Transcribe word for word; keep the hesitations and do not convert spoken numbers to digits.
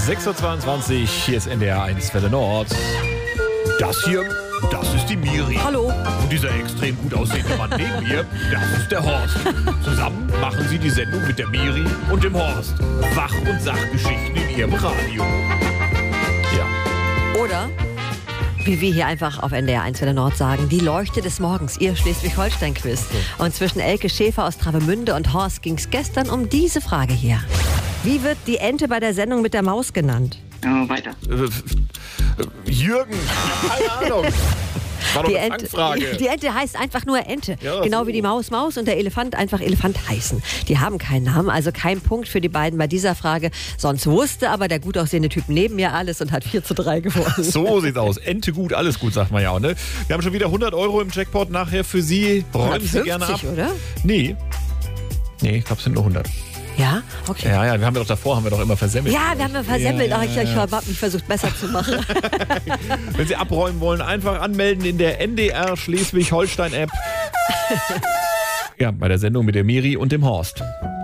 sechs Uhr zweiundzwanzig, hier ist N D R eins Welle Nord. Das hier, das ist die Miri. Hallo. Und dieser extrem gut aussehende Mann neben mir, das ist der Horst. Zusammen machen sie die Sendung mit der Miri und dem Horst. Wach- und Sachgeschichten in ihrem Radio. Ja. Oder, wie wir hier einfach auf N D R eins Welle Nord sagen, die Leuchte des Morgens, ihr Schleswig-Holstein-Quiz. Und zwischen Elke Schäfer aus Travemünde und Horst ging es gestern um diese Frage hier. Wie wird die Ente bei der Sendung mit der Maus genannt? Oh, weiter. Äh, Jürgen, keine Ahnung. War doch Die eine Ente, Fangfrage. die Ente heißt einfach nur Ente. Ja, genau so. wie die Maus Maus und der Elefant einfach Elefant heißen. Die haben keinen Namen, also kein Punkt für die beiden bei dieser Frage. Sonst wusste aber der gut aussehende Typ neben mir alles und hat vier zu drei gewonnen. So sieht's aus. Ente gut, alles gut, sagt man ja auch, ne? Wir haben schon wieder hundert Euro im Jackpot nachher für Sie. Räumen Sie gerne ab. oder? Nee. Nee, ich glaube, es sind nur hundert. Ja? Okay. Ja, ja, wir haben ja doch davor, haben wir doch immer versemmelt. Ja, wir haben ja versemmelt. Ja, Ach, ich, ja, ich ja. habe mich versucht, besser zu machen. Wenn Sie abräumen wollen, einfach anmelden in der N D R Schleswig-Holstein-App. Ja, bei der Sendung mit der Miri und dem Horst.